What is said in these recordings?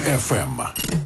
ФМ.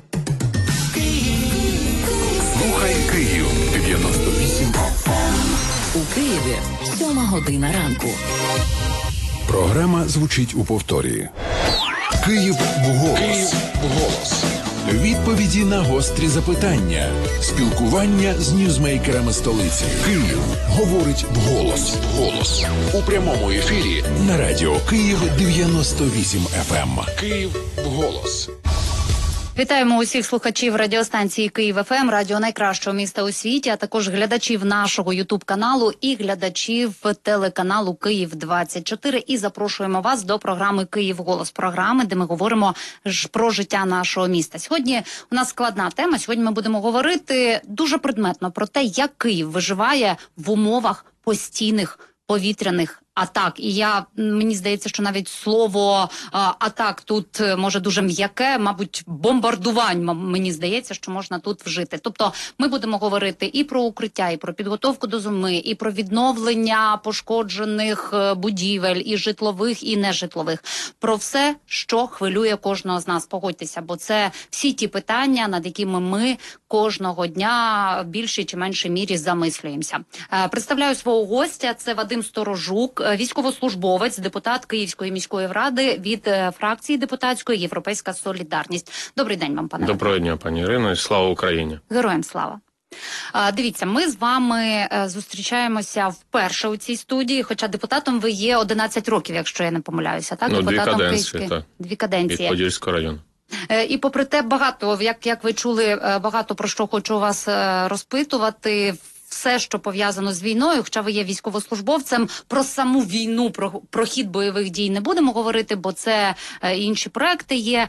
Слухай Київ 98 FM. У Києві 7:00 ранку. Програма звучить у повторі. Київ вголос. Відповіді на гострі запитання. Спілкування з ньюзмейкерами столиці. Київ говорить вголос. У прямому ефірі на радіо Київ 98 FM. Київ вголос. Вітаємо усіх слухачів радіостанції Київ ФМ, радіо найкращого міста у світі, а також глядачів нашого ютуб-каналу і глядачів телеканалу Київ-24. І запрошуємо вас до програми «Київ голос», програми, де ми говоримо про життя нашого міста. Сьогодні у нас складна тема. Сьогодні ми будемо говорити дуже предметно про те, як Київ виживає в умовах постійних повітряних атак. І мені здається, що навіть слово атак тут може дуже м'яке, мабуть, бомбардувань, мені здається, що можна тут вжити. Тобто ми будемо говорити і про укриття, і про підготовку до зими, і про відновлення пошкоджених будівель, і житлових, і нежитлових. Про все, що хвилює кожного з нас. Погодьтеся, бо це всі ті питання, над якими ми кожного дня в більшій чи меншій мірі замислюємося. Представляю свого гостя, це Вадим Сторожук, військовослужбовець, депутат Київської міської ради від фракції депутатської «Європейська солідарність». Добрий день вам, пане. Доброго дня, пані Ірино, і слава Україні. Героям слава. Дивіться, ми з вами зустрічаємося вперше у цій студії, хоча депутатом ви є 11 років, якщо я не помиляюся, так? Депутатом дві каденції, так. Дві каденції. Від Подільського району. І попри те, багато, як ви чули, багато про що хочу вас розпитувати. Все, що пов'язано з війною, хоча ви є військовослужбовцем, про саму війну, про хід бойових дій не будемо говорити, бо це інші проекти є.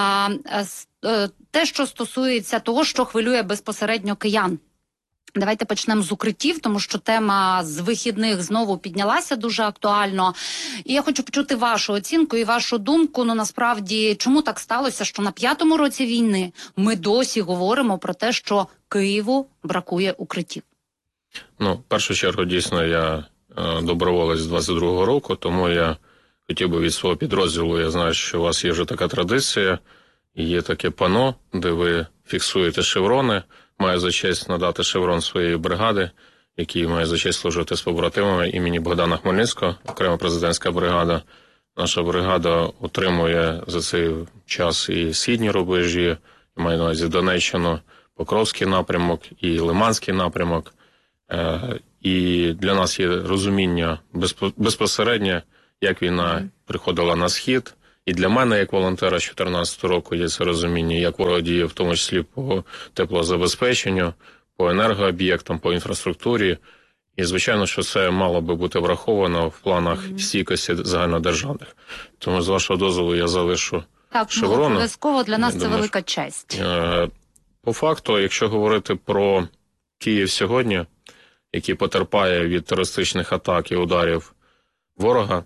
Те, що стосується того, що хвилює безпосередньо киян. Давайте почнемо з укриттів, тому що тема з вихідних знову піднялася дуже актуально. І я хочу почути вашу оцінку і вашу думку. Насправді, чому так сталося, що на 5-му році війни ми досі говоримо про те, що Києву бракує укриттів? В першу чергу, дійсно, я доброволець з 22-го року, тому я хотів би від свого підрозділу, я знаю, що у вас є вже така традиція, є таке пано, де ви фіксуєте шеврони. Маю за честь надати шеврон своєї бригади, який має за честь служити з побратимами імені Богдана Хмельницького, окрема президентська бригада. Наша бригада отримує за цей час і східні рубежі, і маю на увазі Донеччину, Покровський напрямок і Лиманський напрямок. І для нас є розуміння безпосередньо, як війна приходила на схід. І для мене, як волонтера з 2014 року, є це розуміння, як ворог діє, в тому числі по теплозабезпеченню, по енергооб'єктам, по інфраструктурі. І, звичайно, що це мало би бути враховано в планах стійкості загальнодержавних. Тому, з вашого дозволу, я залишу шеврони. Так, обов'язково, для нас це велика честь. По факту, якщо говорити про Київ сьогодні, який потерпає від терористичних атак і ударів ворога,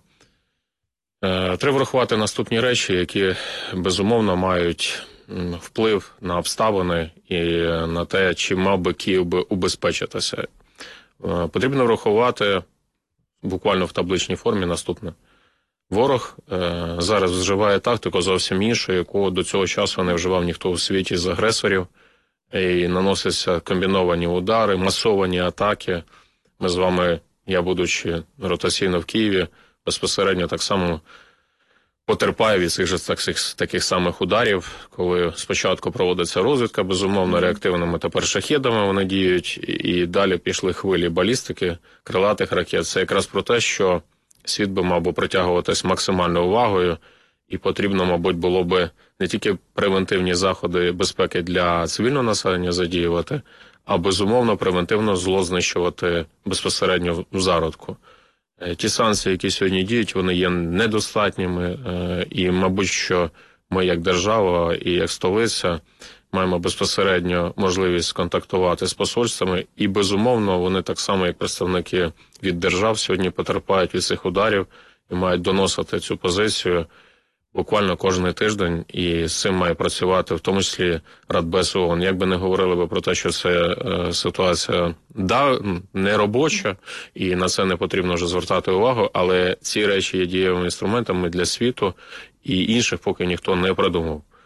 треба врахувати наступні речі, які, безумовно, мають вплив на обставини і на те, чи мав би Київ би убезпечитися. Потрібно врахувати буквально в табличній формі наступне. Ворог зараз вживає тактику зовсім іншу, яку до цього часу не вживав ніхто у світі з агресорів. І наносяться комбіновані удари, масовані атаки. Ми з вами, я будучи ротаційно в Києві, безпосередньо так само потерпаю від цих же таких самих ударів, коли спочатку проводиться розвідка, безумовно, реактивними тепер шахедами вони діють, і далі пішли хвилі балістики, крилатих ракет. Це якраз про те, що світ би мав би притягуватись максимальною увагою, і потрібно, мабуть, було би не тільки превентивні заходи безпеки для цивільного населення задіювати, а, безумовно, превентивно зло знищувати безпосередньо в зародку. Ті санкції, які сьогодні діють, вони є недостатніми, і, мабуть, що ми як держава і як столиця маємо безпосередньо можливість контактувати з посольствами, і, безумовно, вони так само, як представники від держав, сьогодні потерпають від цих ударів і мають доносити цю позицію буквально кожен тиждень, і з цим має працювати, в тому числі Радбез ООН. Як би не говорили би про те, що це ситуація не робоча, і на це не потрібно вже звертати увагу, але ці речі є дієвими інструментами для світу, і інших поки ніхто не придумав.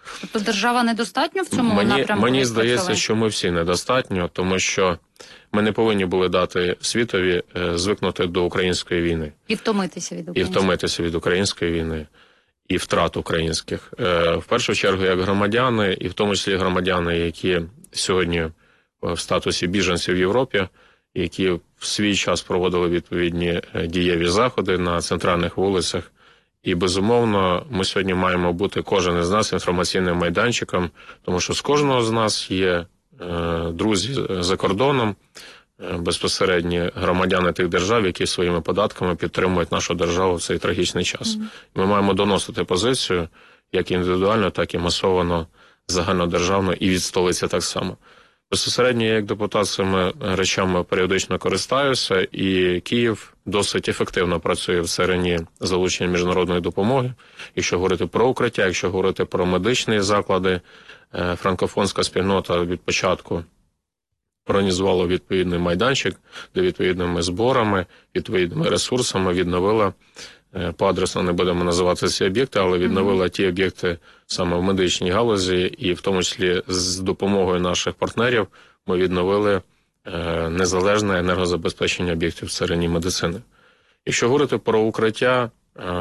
Тобто держава недостатньо в цьому напрямку? Мені здається, що ми всі недостатньо, тому що ми не повинні були дати світові звикнути до української війни. І втомитися від української війни. І втрат українських. В першу чергу, як громадяни, і в тому числі громадяни, які сьогодні в статусі біженців в Європі, які в свій час проводили відповідні дієві заходи на центральних вулицях. І, безумовно, ми сьогодні маємо бути, кожен із нас, інформаційним майданчиком, тому що з кожного з нас є друзі за кордоном, безпосередні громадяни тих держав, які своїми податками підтримують нашу державу в цей трагічний час. Ми маємо доносити позицію як індивідуально, так і масово, загальнодержавно, і від столиці так само. Безпосередньо я як депутат цими речами періодично користаюся, і Київ досить ефективно працює в царині залучення міжнародної допомоги. Якщо говорити про укриття, якщо говорити про медичні заклади, франкофонська спільнота від початку організувала відповідний майданчик, де відповідними зборами, відповідними ресурсами відновила, поадресно не будемо називати ці об'єкти, але відновила ті об'єкти саме в медичній галузі, і в тому числі з допомогою наших партнерів ми відновили незалежне енергозабезпечення об'єктів в царині медицини. Якщо говорити про укриття,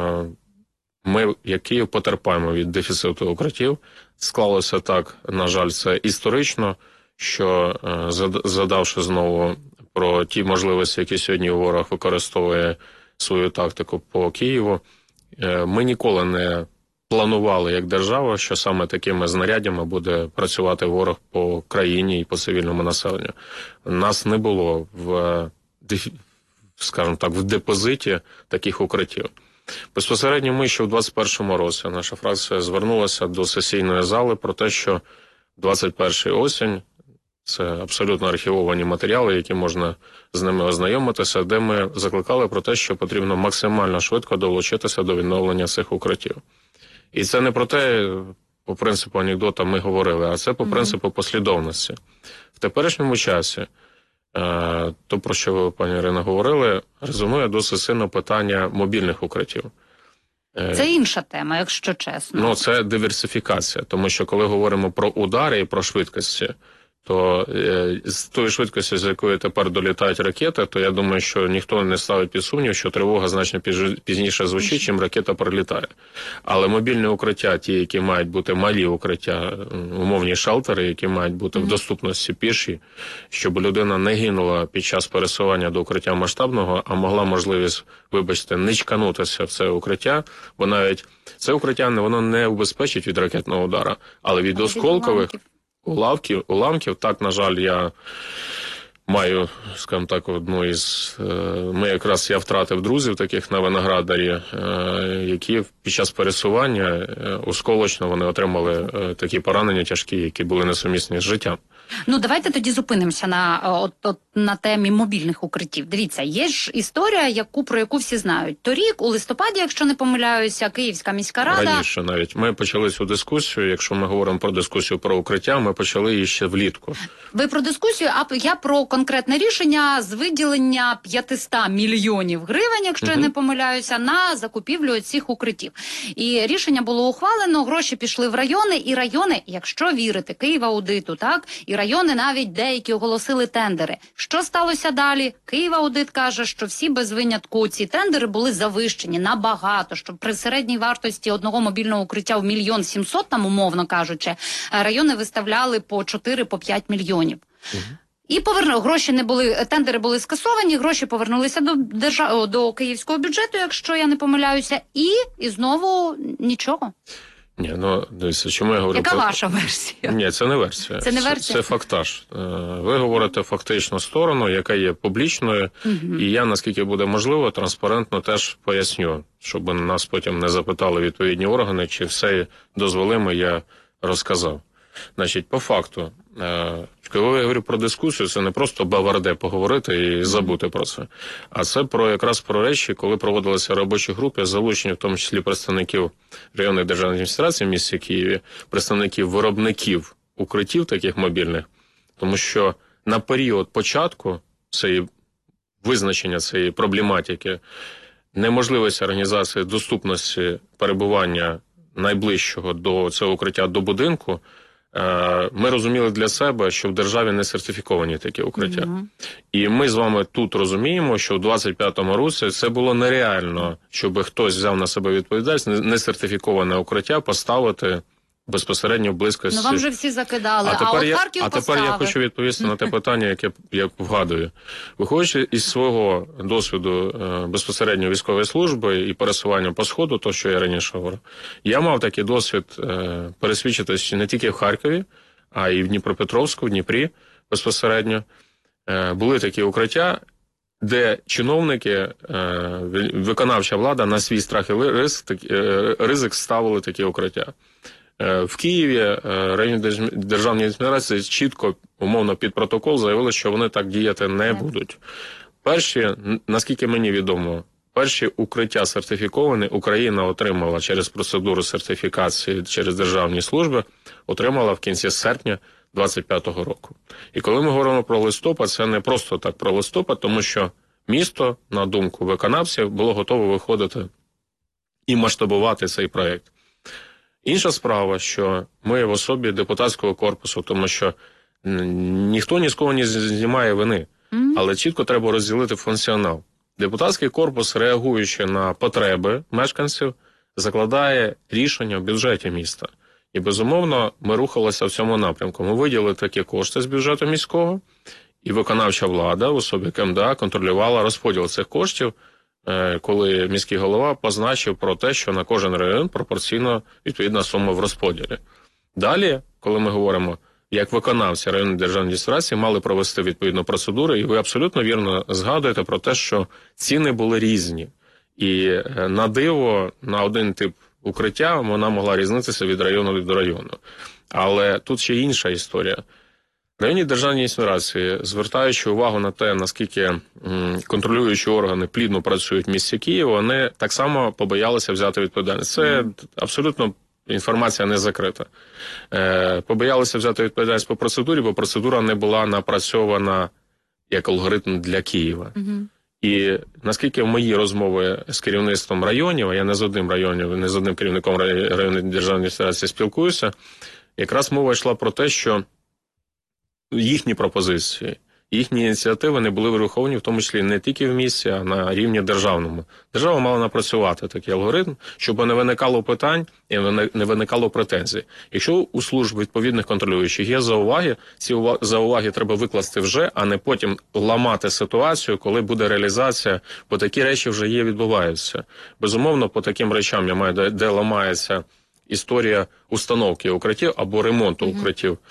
ми, як Київ, потерпаємо від дефіциту укриттів. Склалося так, на жаль, це історично, що, згадавши знову про ті можливості, які сьогодні ворог використовує свою тактику по Києву, ми ніколи не планували як держава, що саме такими знаряддями буде працювати ворог по країні і по цивільному населенню. Нас не було скажімо так, в депозиті таких укриттів. Безпосередньо ми ще в 2021 році, наша фракція звернулася до сесійної зали про те, що 21 осінь, це абсолютно архівовані матеріали, які можна з ними ознайомитися, де ми закликали про те, що потрібно максимально швидко долучитися до відновлення цих укриттів. І це не про те, по принципу анекдота ми говорили, а це по принципу послідовності. В теперішньому часі, то, про що ви, пані Ірина, говорили, резонує досить сильно питання мобільних укриттів. Це інша тема, якщо чесно. Ну, це диверсифікація, тому що коли говоримо про удари і про швидкості, то з тої швидкості, з якої тепер долітають ракети, то я думаю, що ніхто не ставить під сумнів, що тривога значно пізніше звучить, чим ракета прилітає. Але мобільні укриття, ті, які мають бути малі укриття, умовні шелтери, які мають бути в доступності піші, щоб людина не гинула під час пересування до укриття масштабного, а могла можливість, вибачте, не чканутися в це укриття, бо навіть це укриття воно не убезпечить від ракетного удара, але від осколкових уламків. Так, на жаль, я маю, скажімо так, одну із... я втратив друзів таких на Виноградарі, які під час пересування осколочно вони отримали такі поранення тяжкі, які були несумісні з життям. Ну, давайте тоді зупинимося на темі мобільних укриттів. Дивіться, є ж історія, про яку всі знають. Торік, у листопаді, якщо не помиляюся, Київська міська рада... Раніше навіть. Ми почали цю дискусію, якщо ми говоримо про дискусію про укриття, ми почали її ще влітку. Ви про дискусію, а я про конкретне рішення з виділення 500 мільйонів гривень, якщо я не помиляюся, на закупівлю цих укриттів. І рішення було ухвалено, гроші пішли в райони, і райони, якщо вірити Київаудиту, так, і райони навіть деякі оголосили тендери. Що сталося далі? Київаудит каже, що всі без винятку ці тендери були завищені набагато, що при середній вартості одного мобільного укриття в 1 700 000, там умовно кажучи, райони виставляли по 4-5 мільйонів. І гроші не були, тендери були скасовані, гроші повернулися до київського бюджету, якщо я не помиляюся, і знову нічого. Ні, ну, дивіться, чому я говорю... Яка ваша версія? Ні, це не версія. Це не версія? Це фактаж. Ви говорите фактичну сторону, яка є публічною, і я, наскільки буде можливо, транспарентно теж поясню, щоб нас потім не запитали відповідні органи, чи все дозволимо, я розказав. Значить, по факту, коли я говорю про дискусію, це не просто баварде поговорити і забути про це, а це якраз про речі, коли проводилися робочі групи, залучені в тому числі представників районної державної адміністрації в місті Києві, представників виробників укриттів таких мобільних, тому що на період початку визначення цієї проблематики, неможливість організації доступності перебування найближчого до цього укриття, до будинку, ми розуміли для себе, що в державі не сертифіковані такі укриття. І ми з вами тут розуміємо, що в 25-му році це було нереально, щоб хтось взяв на себе відповідальність, несертифіковане укриття поставити безпосередньо в близькості. Ну вам же всі закидали, А от Харків тепер я поставив. хочу відповісти на те питання, яке я вгадую. Виходячи із свого досвіду безпосередньо військової служби і пересування по Сходу, то, що я раніше говорив, я мав такий досвід пересвідчитися не тільки в Харкові, а й в Дніпропетровську, в Дніпрі безпосередньо. Були такі укриття, де чиновники, виконавча влада на свій страх і ризик ставили такі укриття. В Києві районні державні адміністрації чітко, умовно, під протокол заявили, що вони так діяти не будуть. Перші, наскільки мені відомо, перші укриття сертифіковані Україна отримала через процедуру сертифікації, через державні служби, отримала в кінці серпня 25-го року. І коли ми говоримо про листопад, це не просто так про листопад, тому що місто, на думку виконавців, було готове виходити і масштабувати цей проєкт. Інша справа, що ми в особі депутатського корпусу, тому що ніхто ні з кого не знімає вини, але чітко треба розділити функціонал. Депутатський корпус, реагуючи на потреби мешканців, закладає рішення в бюджеті міста. І, безумовно, ми рухалися в цьому напрямку. Ми виділили такі кошти з бюджету міського, і виконавча влада в особі КМДА контролювала розподіл цих коштів, коли міський голова позначив про те, що на кожен район пропорційно відповідна сума в розподілі. Далі, коли ми говоримо, як виконавці районної державної адміністрації мали провести відповідну процедуру, і ви абсолютно вірно згадуєте про те, що ціни були різні. І на диво, на один тип укриття вона могла різнитися від району до району. Але тут ще інша історія. Районні державні адміністрації, звертаючи увагу на те, наскільки контролюючі органи плідно працюють в місті Києва, вони так само побоялися взяти відповідальність. Це абсолютно інформація не закрита. Побоялися взяти відповідальність по процедурі, бо процедура не була напрацьована як алгоритм для Києва. І наскільки в мої розмови з керівництвом районів, а я не з одним районом, не з одним керівником районної державної адміністрації спілкуюся, якраз мова йшла про те, що їхні пропозиції, їхні ініціативи не були враховані, в тому числі не тільки в місті, а на рівні державному. Держава мала напрацювати такий алгоритм, щоб не виникало питань і не виникало претензій. Якщо у служб відповідних контролюючих є зауваги, ці зауваги треба викласти вже, а не потім ламати ситуацію, коли буде реалізація, бо такі речі вже відбуваються. Безумовно, по таким речам я маю, де ламається історія установки укриттів або ремонту укриттів.